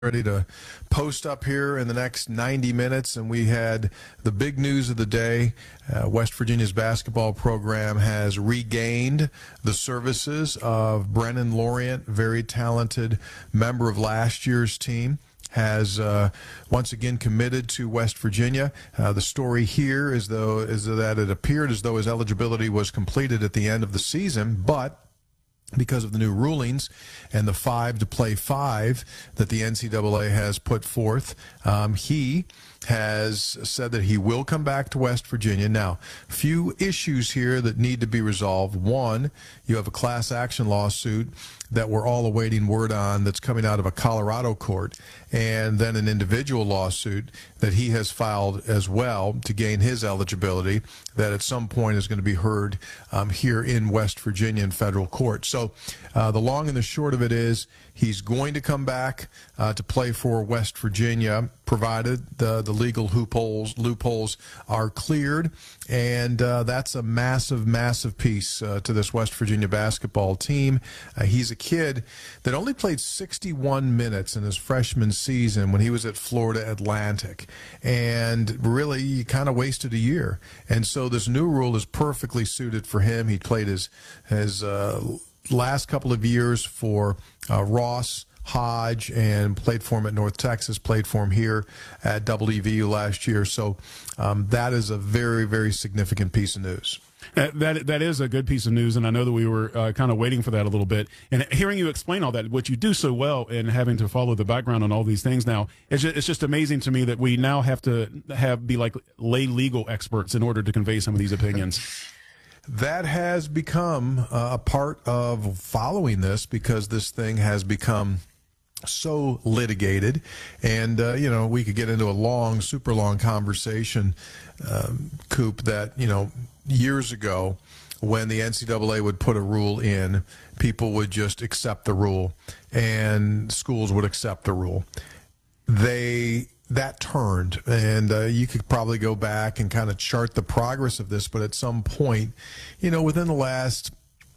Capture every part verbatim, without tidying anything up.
ready to post up here in the next ninety minutes, and we had the big news of the day. Uh, West Virginia's basketball program has regained the services of Brennan Lorient, very talented member of last year's team, has uh, once again committed to West Virginia. Uh, the story here is though is that it appeared as though his eligibility was completed at the end of the season, but because of the new rulings and the five to play five that the N C double A has put forth, um, he has said that he will come back to West Virginia. Now, a few issues here that need to be resolved. One, you have a class action lawsuit that we're all awaiting word on that's coming out of a Colorado court, and then an individual lawsuit that he has filed as well to gain his eligibility that at some point is going to be heard um, here in West Virginia in federal court. So uh, the long and the short of it is he's going to come back uh, to play for West Virginia, provided the, the legal loopholes, loopholes are cleared, and uh, that's a massive, massive piece uh, to this West Virginia basketball team. Uh, he's a kid that only played sixty-one minutes in his freshman season when he was at Florida Atlantic, and really he kind of wasted a year. And so this new rule is perfectly suited for him. He played his, his uh, last couple of years for uh, Ross Hodge and played for him at North Texas, played for him here at W V U last year. So um, that is a very, very significant piece of news. That, that that is a good piece of news, and I know that we were uh, kind of waiting for that a little bit. And hearing you explain all that, what you do so well, and having to follow the background on all these things now, it's just, it's just amazing to me that we now have to have be like lay legal experts in order to convey some of these opinions. That has become uh, a part of following this, because this thing has become so litigated, and uh, you know, we could get into a long, super long conversation, um, Coop, that you know, years ago when the N C double A would put a rule in, people would just accept the rule, and schools would accept the rule. They that turned, and uh, you could probably go back and kind of chart the progress of this, but at some point, you know, within the last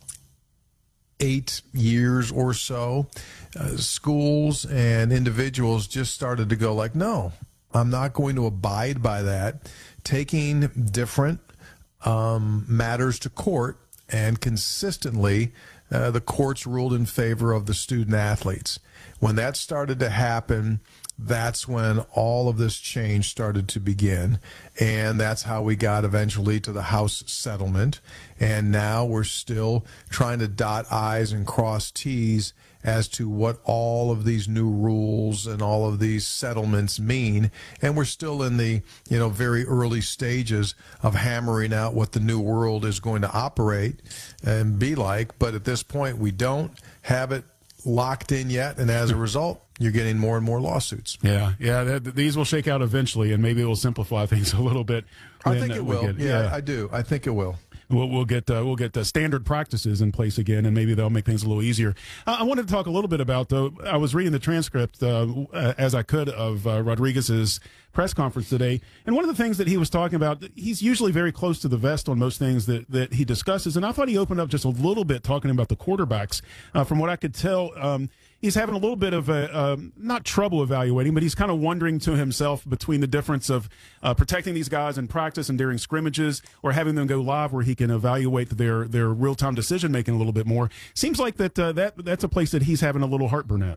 eight years or so, uh, schools and individuals just started to go like, no, I'm not going to abide by that. Taking different um, matters to court, and consistently uh, the courts ruled in favor of the student athletes. When that started to happen, that's when all of this change started to begin, and that's how we got eventually to the House settlement. And now we're still trying to dot I's and cross T's as to what all of these new rules and all of these settlements mean. And we're still in the, you know, very early stages of hammering out what the new world is going to operate and be like. But at this point, we don't have it locked in yet, and as a result, you're getting more and more lawsuits. Yeah, yeah. Th these will shake out eventually, and maybe it will simplify things a little bit. I think it will. Get, yeah, yeah, I do. I think it will. We'll, we'll get uh, we'll get uh, standard practices in place again, and maybe they'll make things a little easier. Uh, I wanted to talk a little bit about, though. I was reading the transcript uh, as I could of uh, Rodriguez's press conference today, and one of the things that he was talking about, he's usually very close to the vest on most things that that he discusses, and I thought he opened up just a little bit talking about the quarterbacks. Uh, from what I could tell, um, he's having a little bit of a um, not trouble evaluating, but he's kind of wondering to himself between the difference of uh, protecting these guys in practice and during scrimmages, or having them go live where he can evaluate their their real time decision making a little bit more. Seems like that uh, that that's a place that he's having a little heartburn at.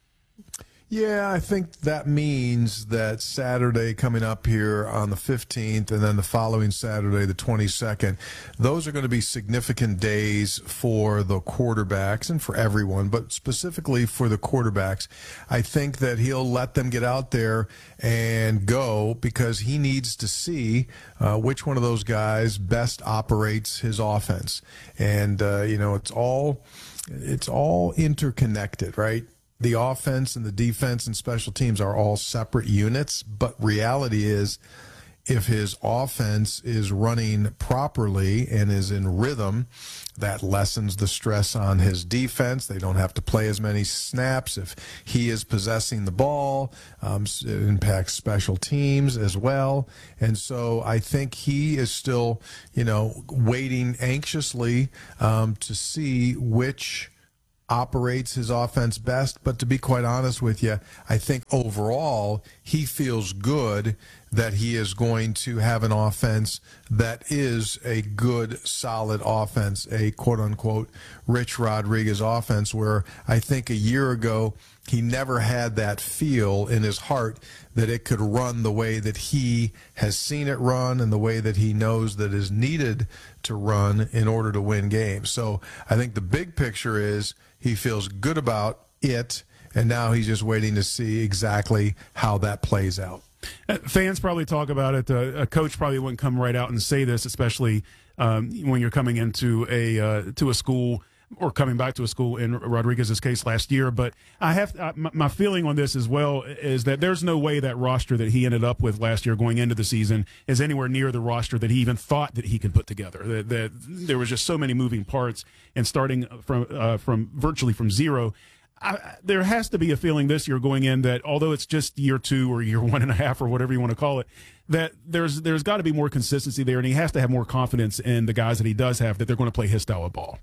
Yeah, I think that means that Saturday coming up here on the fifteenth, and then the following Saturday, the twenty-second, those are going to be significant days for the quarterbacks and for everyone, but specifically for the quarterbacks. I think that he'll let them get out there and go, because he needs to see uh, which one of those guys best operates his offense. And, uh, you know, it's all, it's all interconnected, right? The offense and the defense and special teams are all separate units, but reality is, if his offense is running properly and is in rhythm, that lessens the stress on his defense. They don't have to play as many snaps. If he is possessing the ball, um, it impacts special teams as well. And so I think he is still, you know, waiting anxiously um, to see which operates his offense best. But to be quite honest with you, I think overall he feels good that he is going to have an offense that is a good, solid offense, a quote-unquote Rich Rodriguez offense, where I think a year ago he never had that feel in his heart that it could run the way that he has seen it run and the way that he knows that is needed to run in order to win games. So I think the big picture is he feels good about it, and now he's just waiting to see exactly how that plays out. Uh, fans probably talk about it. Uh, a coach probably wouldn't come right out and say this, especially um, when you're coming into a uh, to a school or coming back to a school in Rodriguez's case last year. But I have uh, my, my feeling on this as well is that there's no way that roster that he ended up with last year going into the season is anywhere near the roster that he even thought that he could put together. That, that there was just so many moving parts, and starting from uh, from virtually from zero. I, there has to be a feeling this year going in that although it's just year two or year one and a half or whatever you want to call it, that there's there's got to be more consistency there, and he has to have more confidence in the guys that he does have that they're going to play his style of ball.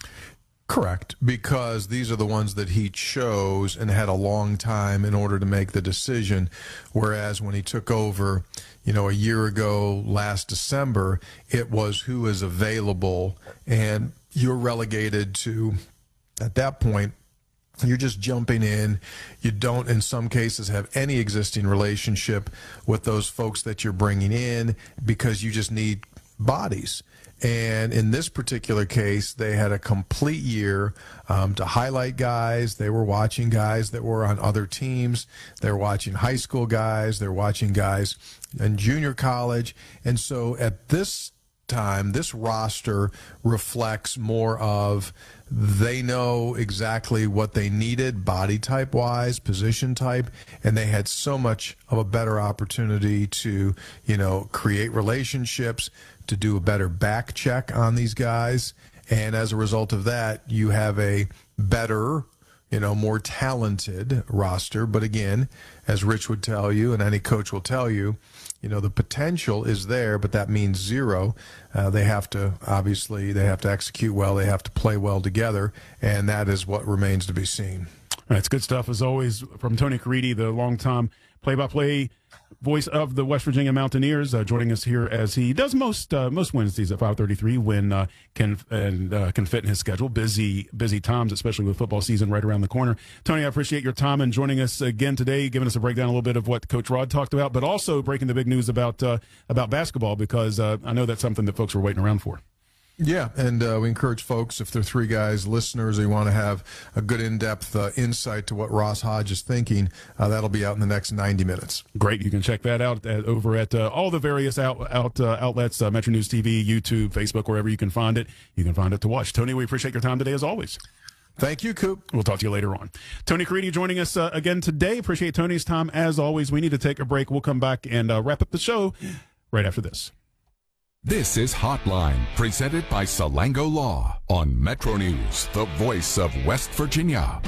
Correct, because these are the ones that he chose and had a long time in order to make the decision, whereas when he took over, you know, a year ago last December, it was who is available, and you're relegated to, at that point, you're just jumping in. You don't, in some cases, have any existing relationship with those folks that you're bringing in because you just need bodies. And in this particular case, they had a complete year um, to highlight guys. They were watching guys that were on other teams. They're watching high school guys. They're watching guys in junior college. And so at this time, this roster reflects more of they know exactly what they needed body type wise, position type, and they had so much of a better opportunity to, you know, create relationships, to do a better back check on these guys. And as a result of that, you have a better, you know, more talented roster. But again, as Rich would tell you and any coach will tell you, you know, the potential is there, but that means zero. Uh, they have to, obviously, they have to execute well. They have to play well together, and that is what remains to be seen. All right, it's good stuff, as always, from Tony Caridi, the longtime play-by-play voice of the West Virginia Mountaineers, uh, joining us here as he does most uh, most Wednesdays at five thirty-three when uh, can and uh, can fit in his schedule. Busy busy times, especially with football season right around the corner. Tony, I appreciate your time and joining us again today, giving us a breakdown a little bit of what Coach Rod talked about, but also breaking the big news about uh, about basketball, because uh, I know that's something that folks were waiting around for. Yeah, and uh, we encourage folks, if they're three guys, listeners, they want to have a good in-depth uh, insight to what Ross Hodge is thinking, uh, that'll be out in the next ninety minutes. Great. You can check that out at, over at uh, all the various out, out uh, outlets, uh, Metro News T V, YouTube, Facebook, wherever you can find it. You can find it to watch. Tony, we appreciate your time today as always. Thank you, Coop. We'll talk to you later on. Tony Caridi joining us uh, again today. Appreciate Tony's time as always. We need to take a break. We'll come back and uh, wrap up the show right after this. This is Hotline, presented by Salango Law on Metro News, the voice of West Virginia.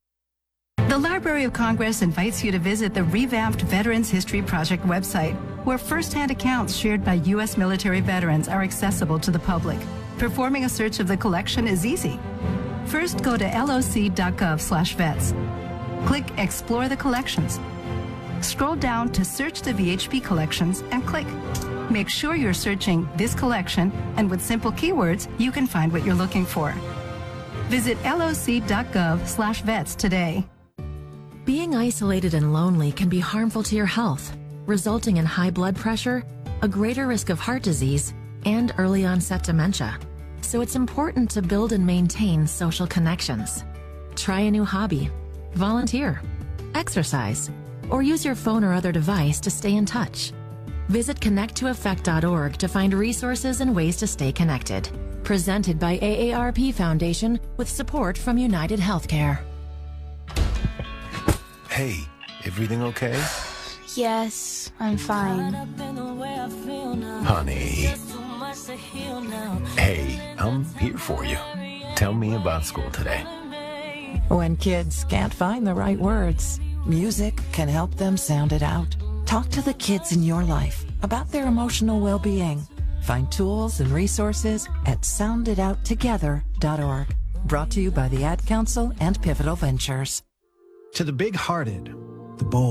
The Library of Congress invites you to visit the revamped Veterans History Project website, where firsthand accounts shared by U S military veterans are accessible to the public. Performing a search of the collection is easy. First, go to loc.gov slash vets. Click Explore the Collections. Scroll down to Search the V H P Collections and click. Make sure you're searching this collection, and with simple keywords, you can find what you're looking for. Visit loc.gov slash vets today. Being isolated and lonely can be harmful to your health, resulting in high blood pressure, a greater risk of heart disease, and early onset dementia. So it's important to build and maintain social connections. Try a new hobby, volunteer, exercise, or use your phone or other device to stay in touch. Visit connect to effect dot org to find resources and ways to stay connected. Presented by A A R P Foundation with support from United Healthcare. Hey, everything okay? Yes, I'm fine. Honey. Hey, I'm here for you. Tell me about school today. When kids can't find the right words, music can help them sound it out. Talk to the kids in your life about their emotional well-being. Find tools and resources at sound it out together dot org. Brought to you by the Ad Council and Pivotal Ventures. To the big-hearted, the bold.